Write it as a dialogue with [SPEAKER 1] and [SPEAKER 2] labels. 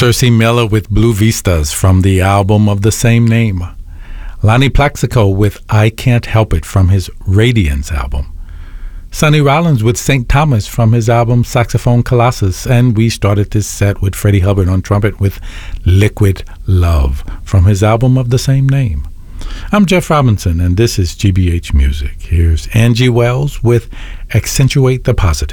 [SPEAKER 1] Circe Miller with Blue Vistas from the album of the same name. Lonnie Plaxico with I Can't Help It from his Radiance album. Sonny Rollins with St. Thomas from his album Saxophone Colossus. And we started this set with Freddie Hubbard on trumpet with Liquid Love from his album of the same name. I'm Jeff Robinson, and this is GBH Music. Here's Angie Wells with Accentuate the Positive.